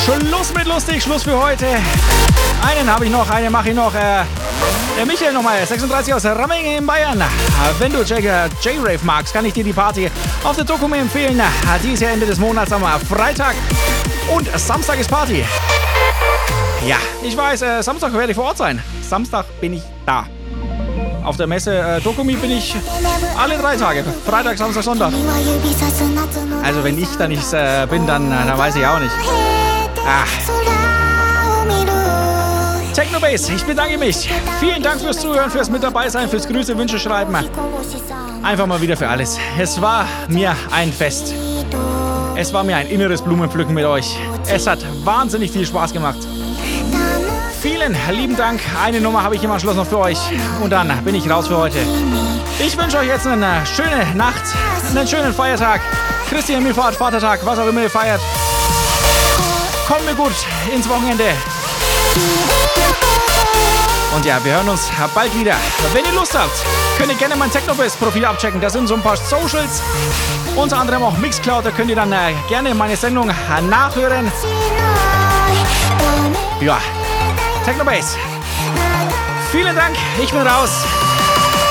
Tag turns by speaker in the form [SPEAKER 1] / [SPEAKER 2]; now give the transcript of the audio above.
[SPEAKER 1] Schluss mit lustig, Schluss für heute. Einen habe ich noch, einen mache ich noch. Der Michael nochmal, 36 aus Rammingen in Bayern. Wenn du J-Rave magst, kann ich dir die Party auf der Dokumi empfehlen. Die ist ja Ende des Monats am Freitag und Samstag ist Party. Ja, ich weiß, Samstag werde ich vor Ort sein. Samstag bin ich da. Auf der Messe Dokumi bin ich alle 3 Tage. Freitag, Samstag, Sonntag. Also wenn ich da nicht bin, dann weiß ich auch nicht. Technobase, ich bedanke mich. Vielen Dank fürs Zuhören, fürs mit dabei sein, fürs Grüße, Wünsche schreiben. Einfach mal wieder für alles. Es war mir ein Fest. Es war mir ein inneres Blumenpflücken mit euch. Es hat wahnsinnig viel Spaß gemacht. Vielen lieben Dank. Eine Nummer habe ich im Anschluss noch für euch. Und dann bin ich raus für heute. Ich wünsche euch jetzt eine schöne Nacht, einen schönen Feiertag. Christi Himmelfahrt, Vatertag, was auch immer ihr feiert. Kommt mir gut ins Wochenende. Und ja, wir hören uns bald wieder. Wenn ihr Lust habt, könnt ihr gerne mein Technobase-Profil abchecken. Da sind so ein paar Socials. Unter anderem auch Mixcloud. Da könnt ihr dann gerne meine Sendung nachhören. Ja, Technobase. Vielen Dank. Ich bin raus.